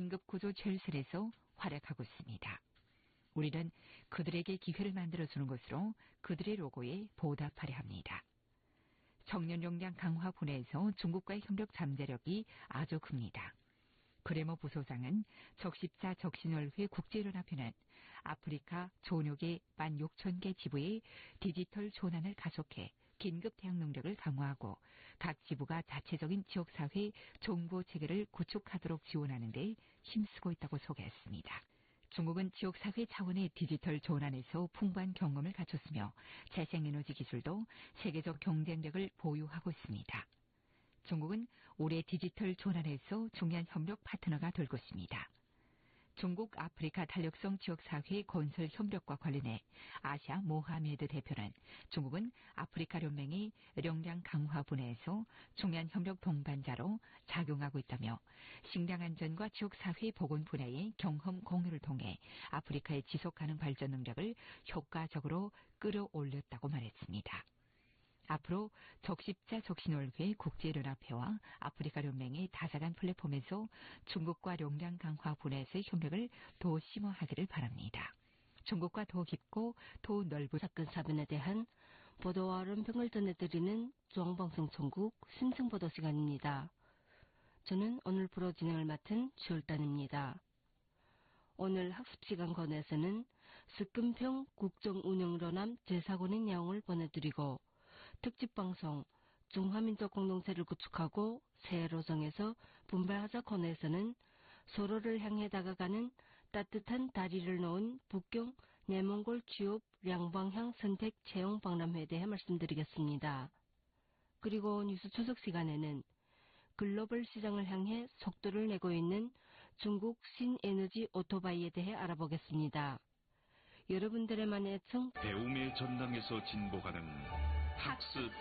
긴급구조 철설에서 활약하고 있습니다. 우리는 그들에게 기회를 만들어주는 것으로 그들의 로고에 보답하려 합니다. 청년 역량 강화 분야에서 중국과의 협력 잠재력이 아주 큽니다. 그레모 부소장은 적십자 적신월회 국제연합회는 아프리카 존역의 16,000개 지부의 디지털 전환을 가속해 긴급 대응 능력을 강화하고 각 지부가 자체적인 지역사회 정보 체계를 구축하도록 지원하는 데 힘쓰고 있다고 소개했습니다. 중국은 지역사회 차원의 디지털 전환에서 풍부한 경험을 갖췄으며 재생에너지 기술도 세계적 경쟁력을 보유하고 있습니다. 중국은 올해 디지털 전환에서 중요한 협력 파트너가 될 것입니다. 중국 아프리카 탄력성 지역사회 건설 협력과 관련해 아시아 모하메드 대표는 중국은 아프리카 연맹의 역량 강화 분야에서 중요한 협력 동반자로 작용하고 있다며 식량 안전과 지역사회 보건 분야의 경험 공유를 통해 아프리카의 지속가능 발전 능력을 효과적으로 끌어올렸다고 말했습니다. 앞으로 적십자 적신월회 국제연합회와 아프리카 연맹의 다자간 플랫폼에서 중국과 역량 강화 분야에서의 협력을 더 심화하기를 바랍니다. 중국과 더 깊고 더 넓은 사건 사변에 대한 보도와論評을 전해드리는 중앙방송 전국 심층보도 시간입니다. 저는 오늘 프로 진행을 맡은 주열단입니다. 오늘 학습시간 권에서는 습근평 국정운영론함 제4권의 내용을 보내드리고 특집방송 중화민족 공동체를 구축하고 새해로 정해서 분발하자 코너에서는 서로를 향해 다가가는 따뜻한 다리를 놓은 북경 내몽골 취업 양방향 선택 채용 박람회에 대해 말씀드리겠습니다. 그리고 뉴스 추석 시간에는 글로벌 시장을 향해 속도를 내고 있는 중국 신에너지 오토바이에 대해 알아보겠습니다. 여러분들의 만의 애청 배움의 전당에서 진보하는 학습